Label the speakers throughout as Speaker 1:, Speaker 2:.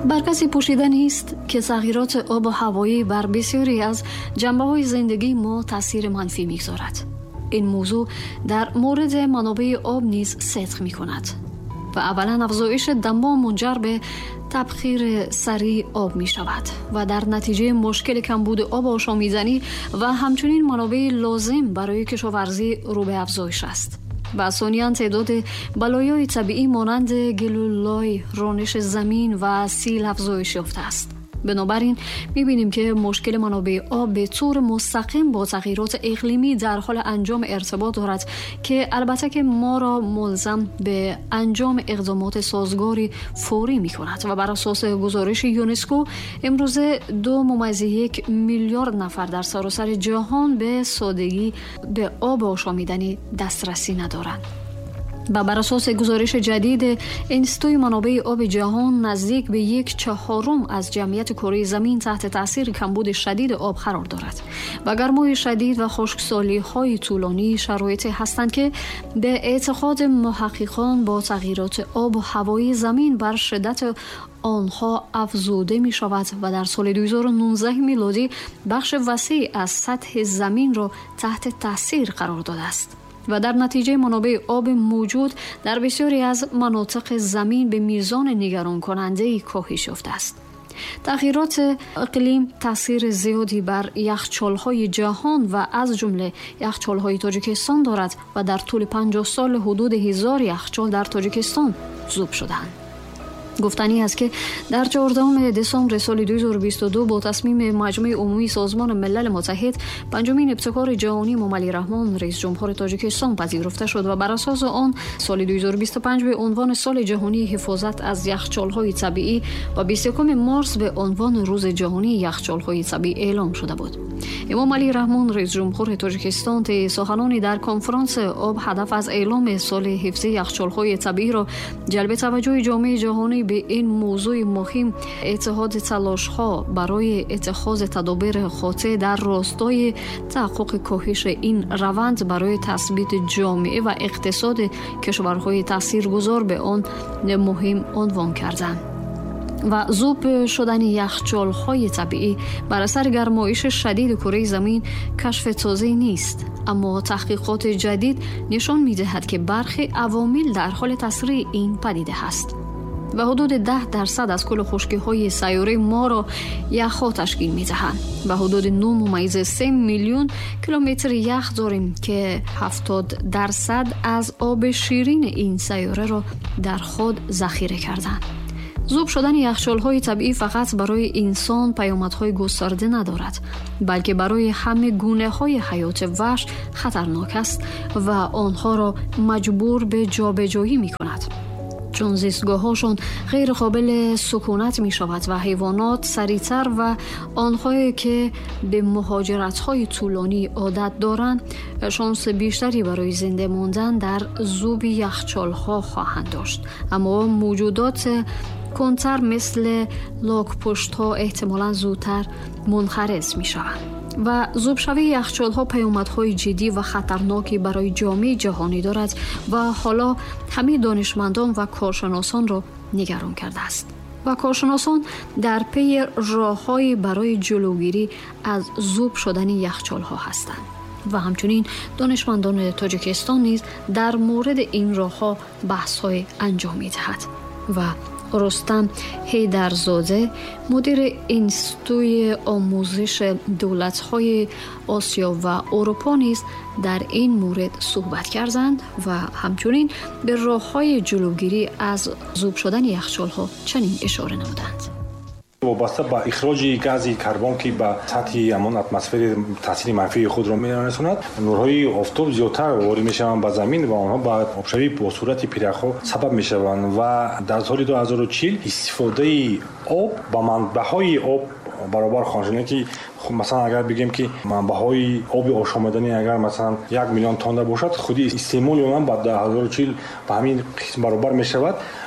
Speaker 1: بر کسی پوشیده نیست که تغییرات آب و هوایی بر بسیاری از جنبه‌های زندگی ما تاثیر منفی می‌گذارد. این موضوع در مورد منابع آب نیز صدق می‌کند و اولا افزایش دما منجر به تبخیر سریع آب می‌شود و در نتیجه مشکل کمبود آب آشامیدنی و همچنین منابع لازم برای کشاورزی رو به افزایش است. و ثانیاً تعداد بلایای طبیعی مانند گلوله‌های رانش زمین و سیل افزایش یافته است. بنابراین می‌بینیم که مشکل منابع آب به طور مستقیم با تغییرات اقلیمی در حال انجام ارتباط دارد که البته که ما را ملزم به انجام اقدامات سازگاری فوری می‌کند و بر اساس گزارش یونسکو امروزه 2.1 میلیارد نفر در سراسر جهان به سادگی به آب آشامیدنی دسترسی ندارند. و بر اساس گزارش جدید انستیتوی منابع آب جهان نزدیک به 1/4 از جمعیت کره زمین تحت تاثیر کمبود شدید آب قرار دارد و گرمای شدید و خشکسالی‌های طولانی شرایطی هستند که به اعتقاد محققان با تغییرات آب و هوایی زمین بر شدت آنها افزوده می شود و در سال 2019 میلادی بخش وسیع از سطح زمین را تحت تاثیر قرار داده است و در نتیجه منابع آب موجود در بسیاری از مناطق زمین به میزان نگران کننده کاهش یافته است. تغییرات اقلیم تاثیر زیادی بر یخچال‌های جهان و از جمله یخچال‌های تاجیکستان دارد و در طول 50 سال حدود 1000 یخچال در تاجیکستان ذوب شدند. گفتنی است که در 14 دسامبر سال 2022 با تصمیم مجمع عمومی سازمان ملل متحد پنجمین ابتکار جهانی امام علی رحمان رئیس جمهور تاجیکستان پذیرفته شد و بر اساس آن سال 2025 به عنوان سال جهانی حفاظت از یخچال‌های طبیعی و 21 مارس به عنوان روز جهانی یخچال‌های طبیعی اعلام شده بود. امام علی رحمان رئیس جمهور تاجیکستان طی سخنانی در کنفرانس آب هدف از اعلام سال حفظ یخچال‌های طبیعی را جلب توجه جامعه جهانی به این موضوع مهم اتحاد تلاش‌ها برای اتخاذ تدابیر خاطر در راستای تحقق کاهش این روند برای تثبیت جامعه و اقتصاد کشورهای تاثیرگذار به آن مهم عنوان کردند. و ذوب شدن یخچال‌های طبیعی بر اثر گرمایش شدید کره زمین کشف تازه نیست، اما تحقیقات جدید نشان می‌دهد که برخی عوامل در حال تسریع این پدیده است و حدود 10% از کل خشکی‌های سیاره ما را یخ‌ها تشکیل می‌دهند و حدود 9.3 میلیون کیلومتر یخ داریم که 70% از آب شیرین این سیاره را در خود ذخیره کردند. ذوب شدن یخچال‌های طبیعی فقط برای انسان پیامدهای گسترده ندارد، بلکه برای همه گونه‌های حیات وحش خطرناک است و آنها را مجبور به جابجایی می‌کند. چون زیستگاه‌هاشون غیر قابل سکونت می شود و حیوانات سریعتر و آنهایی که به مهاجرت‌های طولانی عادت دارند شانس بیشتری برای زنده ماندن در ذوب یخچال‌ها خواهند داشت، اما موجودات کنتر مثل لاک‌پشت‌ها احتمالاً زودتر منقرض می شوند و ذوب شوی یخچال‌ها پیامدهای جدی و خطرناکی برای جامعه جهانی دارد و حالا همه دانشمندان و کارشناسان را نگران کرده است و کارشناسان در پی راه‌هایی برای جلوگیری از ذوب شدن یخچال‌ها هستند و همچنین دانشمندان تاجیکستان نیز در مورد این راه‌ها بحث‌های انجام می‌دهند و رستم حیدرزاده مدیر انستیتوی آموزش دولت‌های آسیا و اروپا نیز در این مورد صحبت کردند و همچنین به راه‌های جلوگیری از ذوب شدن یخچال‌ها چنین اشاره نمودند.
Speaker 2: وابسته به اخراج گاز کربن که به سطح همان اتمسفر تاثیر منفی خود را می‌رساند، نورهای آفتاب زیادتر وارد می‌شوند به زمین و آنها به آبشوی با صورت پیرخ‌ها سبب می‌شوند و در سال 2040 استفاده آب با منبع‌های آب برابر خواهد که مثلا اگر بگیم که منبع‌های آب آشامیدنی اگر مثلا 1 میلیون تن باشد، خودی استعمال اونم بعد 2040 به همین قسم برابر می‌شود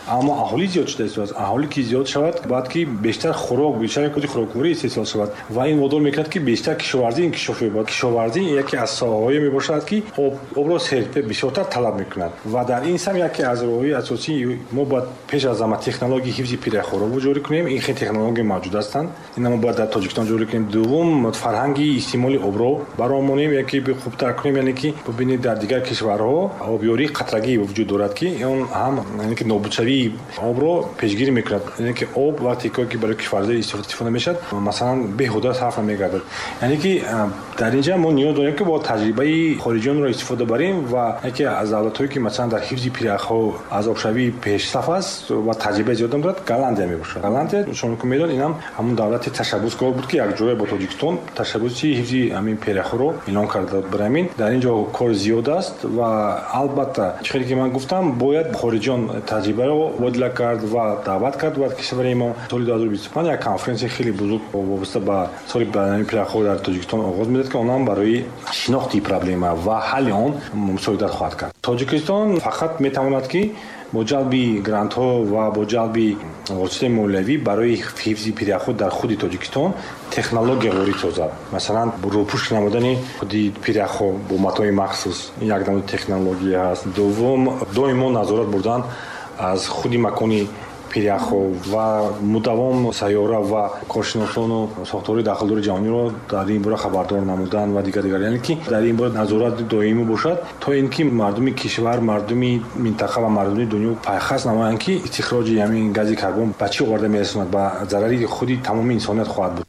Speaker 2: اما اهالی زیاد شده است. اهالی که زیاد شود بعد که بیشتر خوراک بیشتر کدی خوراکوری استحصال شود و این وادار میکند که بیشتر کشاورزی انکشافی بود. کشاورزی یکی از ساحه‌ای میباشد که آب را صرف بیشتر طلب میکند و در این سم یکی از راههای اساسی ما باید پیش از همه تکنولوژی حفظ پیرخوار رو جاری کنیم. این خیلی تکنولوژی موجود هستند. اینا ما باید در تاجیکستان جاری کنیم. دوم فرهنگی استعمال آب رو برامونیم یکی به خوب تر کنیم، یعنی که ببینید در دیگر کشورها آبیاری قطرگی وجود دارد که اون هم یعنی که نابودشوی آب رو پیشگیری میکند. یعنی که آب وقتی که برای کشاورزی استفاده میشد مثلا بیهوده صرف نمیگردد. یعنی که در اینجا ما نیاز داریم که با تجربه خارجیان رو استفاده بریم و یکی از دولت‌هایی که مثلا در حفظ پیرخ‌ها از آبشوی پیشرفت است و تجربه زیاد دارد گالندیا میباشد. گالندیا چون که میدون اینم همون دولت تشبثکار بود که یک جوری با تاجیکستان تشبثی حفظ همین پیرخ‌ها رو اعلان کرده. برامین در اینجا کار زیاد است و البته چیزی که من گفتم باید خارجیان تجربه رو مبادله کرد و دعوت کرد و کشور ما سال 2025 یک کنفرانس خیلی بزرگ وابسته به سال برنامه پیرخ‌ها در تاجیکستان آغاز می‌شود که اونم برای شناخت پروبلم و حل آن مساعدت خواهد کرد. تاجیکستان فقط میتواند که با جلب گرانت ها و با جلب واسطه مولوی برای حفظ پیرخ‌ها در خود تاجیکستان تکنولوژی وارد سازد. مثلا روپوش نمودن خود پیرخ‌ها با متای مخصوص یک نوع تکنولوژی است. دوم دائما نظارت بردن از خود مکانی پیرخ‌ها و مداوم سیاره و کارشناسان و ساختار داخلدار جهانی رو در این باره خبردار نمودن و دیگر یعنی که در این باره نظارت دائمی باشد تا اینکه مردم کشور، مردم منطقه و مردم دنیا پیخست نمایند که استخراج همین گاز کربن به چه آورده میرساند و ضرری خودی تمام انسانیت خواهد بود.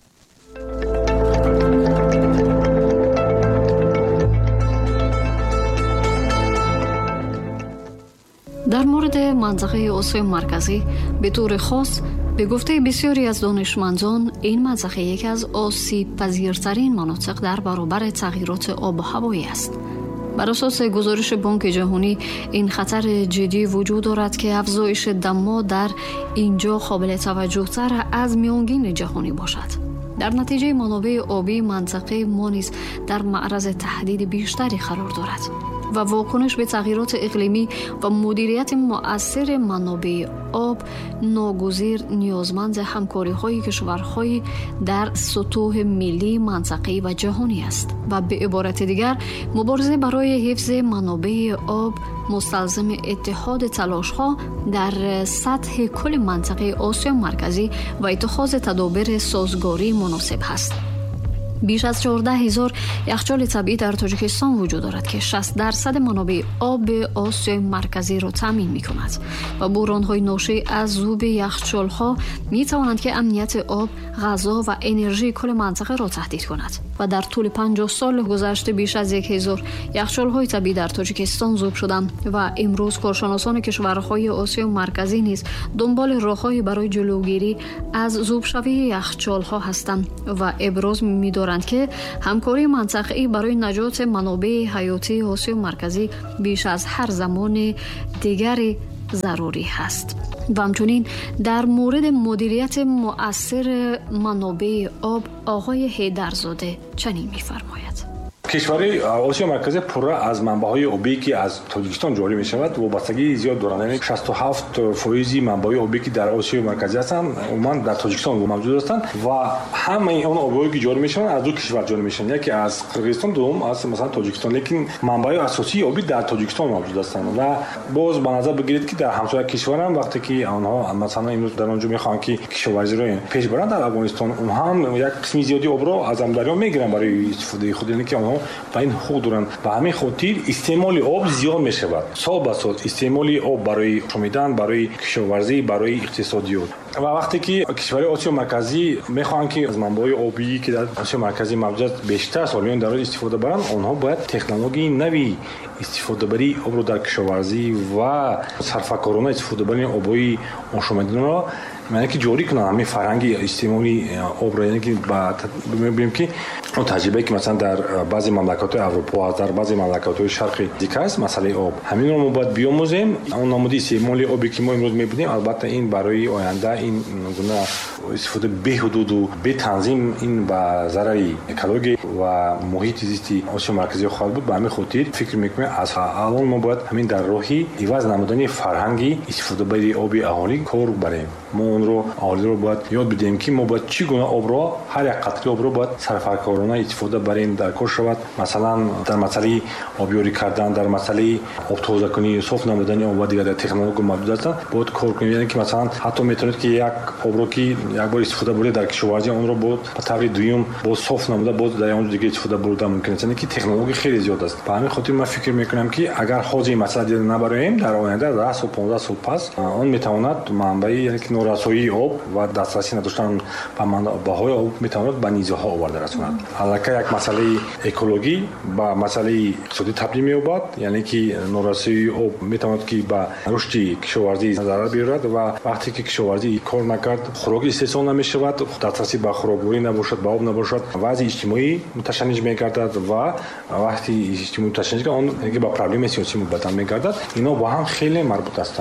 Speaker 1: در مورد منطقه آسیای مرکزی به طور خاص به گفته بسیاری از دانشمندان این منطقه یکی از آسیب پذیرترین مناطق در برابر تغییرات آب و هوایی است. بر اساس گزارش بانک جهانی این خطر جدی وجود دارد که افزایش دما در اینجا قابل توجه تر از میانگین جهانی باشد. در نتیجه منابع آبی منطقه ما نیز در معرض تهدید بیشتری قرار دارد و واکنش به تغییرات اقلیمی و مدیریت مؤثر منابع آب ناگزیر نیازمند همکاری‌های کشورهای در سطوح ملی، منطقه‌ای و جهانی است و به عبارت دیگر مبارزه برای حفظ منابع آب مستلزم اتحاد تلاش‌ها در سطح کل منطقه آسیا مرکزی و اتخاذ تدابیر سازگاری مناسب است. بیش از 14,000 یخچال طبیعی در تاجیکستان وجود دارد که 60% منابع آب آسیای مرکزی را تامین می‌کند و بحران‌های ناشی از ذوب یخچال‌ها می‌توانند که امنیت آب، غذا و انرژی کل منطقه را تهدید کند و در طول 50 سال گذشته بیش از 1,000 یخچال‌های طبیعی در تاجیکستان ذوب شدند و امروز کارشناسان کشورهای آسیای مرکزی نیز دنبال راه‌هایی برای جلوگیری از ذوب‌شوی یخچال‌ها هستند و ابراز می‌دارند که همکاری منطقه‌ای برای نجات منابع حیاتی آسیای مرکزی بیش از هر زمان دیگری ضروری است. و همچنین در مورد مدیریت مؤثر منابع آب آقای حیدرزاده چنین می‌فرماید:
Speaker 2: کشور آسیا مرکزی پر از منبع‌های آبی که از تاجیکستان جاری می‌شود و بستگی زیاد دارند. یعنی 67% منبع آبی که در آسیا مرکزی هستند عموما در تاجیکستان موجود هستند و همه اون آبی که جاری میشن از دو کشور جاری میشن، یکی از قرقیزستان، دوم از مثلا تاجیکستان. لیکن منبع اساسی آبی در تاجیکستان موجود هستند و باز به نظر بگیرید که در همسایه کشور هم وقتی که آنها مثلا امروز در اونجا میخوان که کشاورزی رو پیش برند در افغانستان، اون هم یک قسم زیادی آب رو از دریا میگیرن برای استفاده خود. یعنی که آنها و این حق دارند و همین خاطر استعمال آب زیاد می شود. سال به سال استعمال آب برای شومیدن، برای کشاورزی، برای اقتصادیات و وقتی که کشورهای آسیا مرکزی میخوان که از منابع آبی که در آسیا مرکزی موجود بیشتر سالیان دراز استفاده برند، آنها باید تکنولوژی نوی استفاده بری آب رو در کشاورزی و صرفه‌کارانه استفاده بری آبی آشامیدن را یعنی که جاری کنن. همین فرهنگ استعمالی آب را یعنی که ببینیم که اون تجربه که مثلا در بعضی مملکت‌های اروپا، در بعضی مملکت‌های شرقی دیگه است مسئله آب، همین رو ما باید بیاموزیم. اون نمودی استعمال آبی که ما امروز می‌بینیم البته این برای آینده این گونه استفاده بی‌حدود و بی تنظیم این با ضرر اکولوژی و محیط زیستی آسیا مرکزی خواهد بود. به همین خاطر فکر میکنم از الان ما باید همین در راهی عوض نمودن فرهنگی استفاده بری آب اهالی کار بریم. ما اون رو اهالی رو باید یاد بدیم که ما باید چگونه آب را هر یک قطره آب رو باید سرفرکارانه استفاده بریم در کار شود. مثلا در مسئله آبیاری کردن، در مسئله آب تازه کنی، صاف نمودن آب و دیگر تکنولوژی موجود هستند باید کار کنیم. یعنی که مثلا حتی میتونید که یک آب رو که یک بار استفاده برید در کشاورزی اون رو بود به طور دوم باز صاف نموده باز در اون دیگه استفاده برده ممکن است. یعنی که تکنولوژی خیلی زیاد است. به همین خاطر من فکر میکنم که اگر حاضر مسئله دیگر نبریم در آینده 10 سال 15 سال پس اون میتواند منبع یعنی که نورسایی آب و دسترسی نداشتن به منابع آب میتواند به نیزه‌ها آورده رساند. حالا یک مسئله اکولوژی با مسئله اقتصادی تبدیل می‌یابد. یعنی که نورسایی آب میتواند که به رشد کشاورزی ضرر بیارد و وقتی که کشاورزی کار نکرد خوراک استحصال نمی‌شود، دسترسی به خوراکوری نباشد، به آب نباشد، وضع اجتماعی متشنج می‌گردد و وقتی اجتماعی متشنج اون دیگه با پرابلم سیاسی بدل می‌گردد. اینا با هم خیلی مربوط هستند.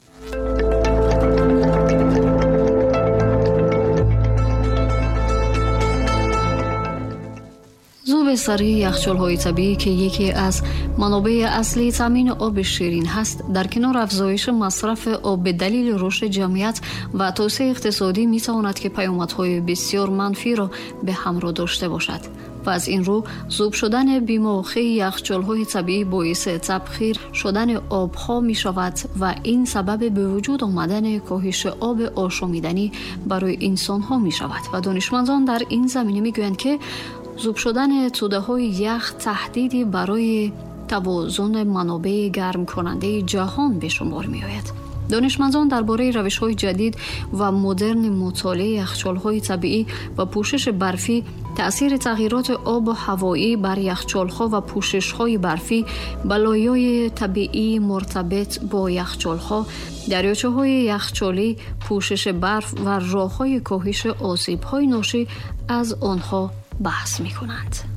Speaker 1: ذوب سری یخچال‌های طبیعی که یکی از منابع اصلی تامین آب شیرین هست، در کنار افزایش مصرف آب به دلیل رشد جمعیت و توسعه اقتصادی می‌تواند که پیامدهای بسیار منفی را به همراه داشته باشد. و از این رو ذوب شدن بی‌موقع یخچال‌های طبیعی باعث تبخیر شدن آب‌ها می‌شود و این سبب به وجود آمدن کاهش آب آشامیدنی برای انسان‌ها می‌شود. و دانشمندان در این زمینه می‌گویند که ذوب شدن توده‌های یخ تهدیدی برای توازن منابع گرم کننده جهان به شمار می‌آید. دانشمندان درباره روش‌های جدید و مدرن مطالعه یخچال‌های طبیعی و پوشش برفی، تأثیر تغییرات آب و هوایی بر یخچال‌ها و پوشش‌های برفی، بلایای طبیعی مرتبط با یخچال‌ها، دریاچه‌های یخچالی، پوشش برف و راه‌های کاهش آسیب‌های ناشی از آنها بحث می‌کنند.